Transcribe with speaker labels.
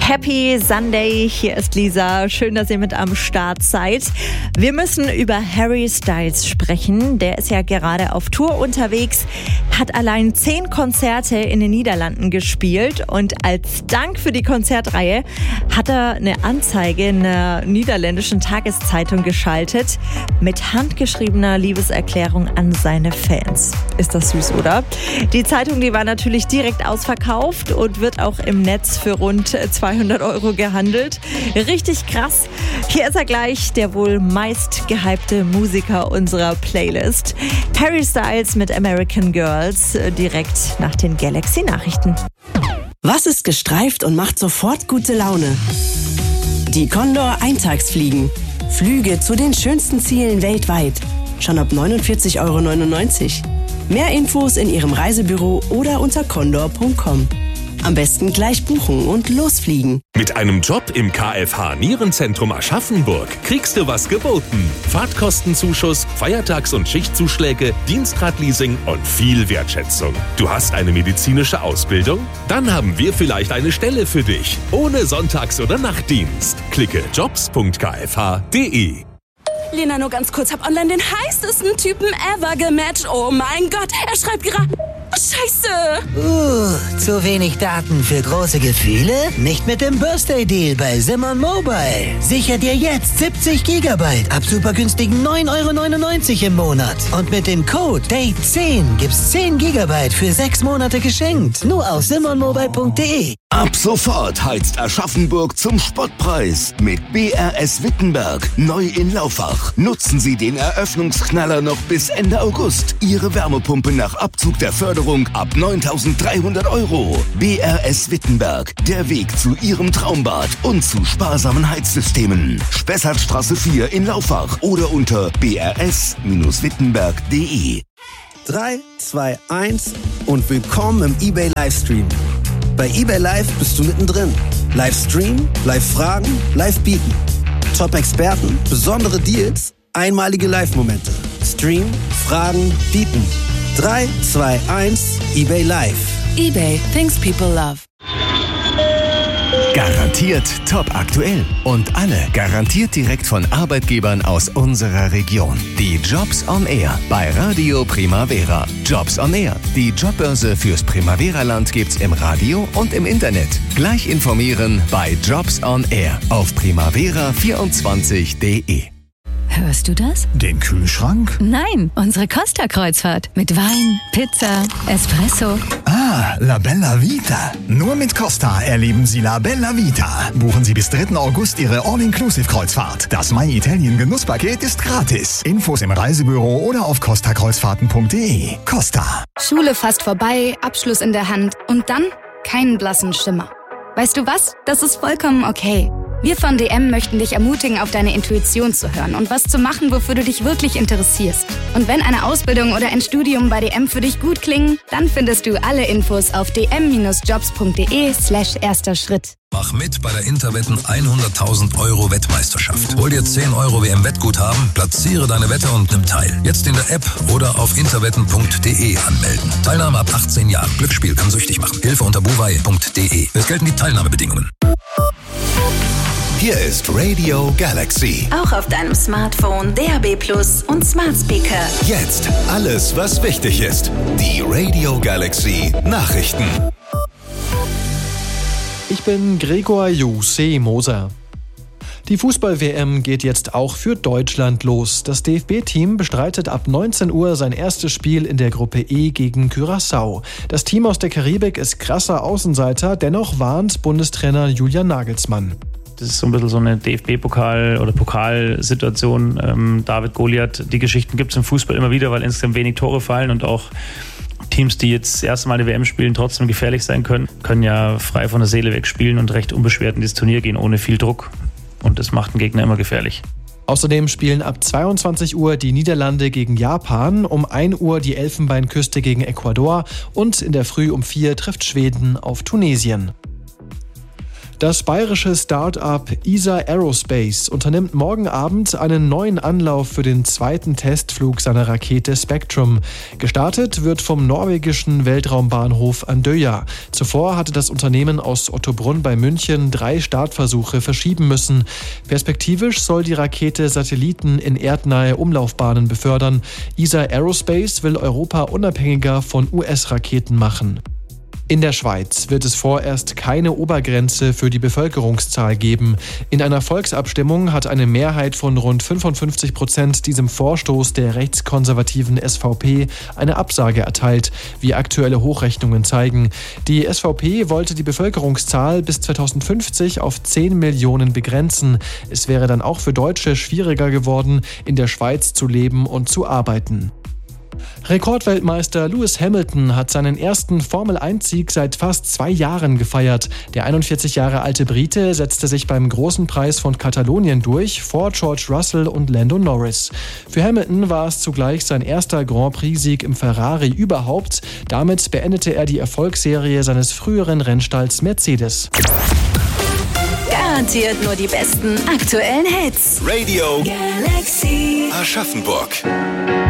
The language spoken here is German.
Speaker 1: Happy Sunday, hier ist Lisa. Schön, dass ihr mit am Start seid. Wir müssen über Harry Styles sprechen. Der ist ja gerade auf Tour unterwegs, hat allein 10 Konzerte in den Niederlanden gespielt und als Dank für die Konzertreihe hat er eine Anzeige in einer niederländischen Tageszeitung geschaltet mit handgeschriebener Liebeserklärung an seine Fans. Ist das süß, oder? Die Zeitung, die war natürlich direkt ausverkauft und wird auch im Netz für rund 200 € gehandelt. Richtig krass. Hier ist er gleich, der wohl meist gehypte Musiker unserer Playlist. Harry Styles mit American Girls, direkt nach den Galaxy-Nachrichten.
Speaker 2: Was ist gestreift und macht sofort gute Laune? Die Condor Eintagsfliegen. Flüge zu den schönsten Zielen weltweit. Schon ab 49,99 €. Mehr Infos in Ihrem Reisebüro oder unter condor.com. Am besten gleich buchen und losfliegen.
Speaker 3: Mit einem Job im KFH Nierenzentrum Aschaffenburg kriegst du was geboten. Fahrtkostenzuschuss, Feiertags- und Schichtzuschläge, Dienstradleasing und viel Wertschätzung. Du hast eine medizinische Ausbildung? Dann haben wir vielleicht eine Stelle für dich. Ohne Sonntags- oder Nachtdienst. Klicke jobs.kfh.de.
Speaker 4: Lena, nur ganz kurz, hab online den heißesten Typen ever gematcht. Oh mein Gott, er schreibt gerade... Scheiße!
Speaker 5: Zu wenig Daten für große Gefühle? Nicht mit dem Birthday-Deal bei Simon Mobile. Sicher dir jetzt 70 GB ab super günstigen 9,99 € im Monat. Und mit dem Code DATE10 gibt's 10 GB für 6 Monate geschenkt. Nur auf simonmobile.de.
Speaker 6: Ab sofort heizt Aschaffenburg zum Spottpreis mit BRS Wittenberg. Neu in Laufach. Nutzen Sie den Eröffnungsknaller noch bis Ende August. Ihre Wärmepumpe nach Abzug der Förderung ab 9.300 €. BRS Wittenberg. Der Weg zu Ihrem Traumbad und zu sparsamen Heizsystemen. Spessartstraße 4 in Laufach oder unter brs-wittenberg.de.
Speaker 7: 3, 2, 1 und willkommen im eBay Livestream. Bei eBay Live bist du mittendrin. Livestream, Live-Fragen, Live-Bieten. Top-Experten, besondere Deals, einmalige Live-Momente. Stream, Fragen, Bieten. 3, 2, 1, eBay Live.
Speaker 4: eBay, things people love.
Speaker 8: Garantiert top aktuell und alle garantiert direkt von Arbeitgebern aus unserer Region. Die Jobs on Air bei Radio Primavera. Jobs on Air. Die Jobbörse fürs Primavera-Land gibt's im Radio und im Internet. Gleich informieren bei Jobs on Air auf primavera24.de.
Speaker 9: Hörst du das?
Speaker 10: Den Kühlschrank?
Speaker 9: Nein, unsere Costa-Kreuzfahrt. Mit Wein, Pizza, Espresso.
Speaker 10: Ah, La Bella Vita. Nur mit Costa erleben Sie La Bella Vita. Buchen Sie bis 3. August Ihre All-Inclusive-Kreuzfahrt. Das My Italien Genusspaket ist gratis. Infos im Reisebüro oder auf costakreuzfahrten.de. Costa.
Speaker 11: Schule fast vorbei, Abschluss in der Hand und dann keinen blassen Schimmer. Weißt du was? Das ist vollkommen okay. Wir von DM möchten dich ermutigen, auf deine Intuition zu hören und was zu machen, wofür du dich wirklich interessierst. Und wenn eine Ausbildung oder ein Studium bei DM für dich gut klingen, dann findest du alle Infos auf dm-jobs.de/erster Schritt.
Speaker 12: Mach mit bei der Interwetten 100.000 € Wettmeisterschaft. Hol dir 10 € WM-Wettguthaben, platziere deine Wette und nimm teil. Jetzt in der App oder auf interwetten.de anmelden. Teilnahme ab 18 Jahren. Glücksspiel kann süchtig machen. Hilfe unter buwei.de. Es gelten die Teilnahmebedingungen.
Speaker 8: Hier ist Radio Galaxy.
Speaker 13: Auch auf deinem Smartphone, DAB+ und Smart Speaker.
Speaker 8: Jetzt alles, was wichtig ist. Die Radio Galaxy Nachrichten.
Speaker 14: Ich bin Gregor Jose Moser. Die Fußball-WM geht jetzt auch für Deutschland los. Das DFB-Team bestreitet ab 19 Uhr sein erstes Spiel in der Gruppe E gegen Curaçao. Das Team aus der Karibik ist krasser Außenseiter, dennoch warnt Bundestrainer Julian Nagelsmann.
Speaker 15: Das ist so ein bisschen so eine DFB-Pokal- oder Pokalsituation. David Goliath, die Geschichten gibt es im Fußball immer wieder, weil insgesamt wenig Tore fallen und auch Teams, die jetzt das erste Mal die WM spielen, trotzdem gefährlich sein können ja frei von der Seele weg spielen und recht unbeschwert in dieses Turnier gehen, ohne viel Druck. Und das macht den Gegner immer gefährlich.
Speaker 14: Außerdem spielen ab 22 Uhr die Niederlande gegen Japan, um 1 Uhr die Elfenbeinküste gegen Ecuador und in der Früh um 4 trifft Schweden auf Tunesien. Das bayerische Start-up ESA Aerospace unternimmt morgen Abend einen neuen Anlauf für den zweiten Testflug seiner Rakete Spectrum. Gestartet wird vom norwegischen Weltraumbahnhof Andøya. Zuvor hatte das Unternehmen aus Ottobrunn bei München 3 Startversuche verschieben müssen. Perspektivisch soll die Rakete Satelliten in erdnahe Umlaufbahnen befördern. ESA Aerospace will Europa unabhängiger von US-Raketen machen. In der Schweiz wird es vorerst keine Obergrenze für die Bevölkerungszahl geben. In einer Volksabstimmung hat eine Mehrheit von rund 55% diesem Vorstoß der rechtskonservativen SVP eine Absage erteilt, wie aktuelle Hochrechnungen zeigen. Die SVP wollte die Bevölkerungszahl bis 2050 auf 10 Millionen begrenzen. Es wäre dann auch für Deutsche schwieriger geworden, in der Schweiz zu leben und zu arbeiten. Rekordweltmeister Lewis Hamilton hat seinen ersten Formel-1-Sieg seit fast 2 Jahren gefeiert. Der 41 Jahre alte Brite setzte sich beim Großen Preis von Katalonien durch, vor George Russell und Lando Norris. Für Hamilton war es zugleich sein erster Grand Prix-Sieg im Ferrari überhaupt. Damit beendete er die Erfolgsserie seines früheren Rennstalls Mercedes.
Speaker 13: Garantiert nur die besten aktuellen Hits.
Speaker 3: Radio
Speaker 13: Galaxy
Speaker 3: Aschaffenburg.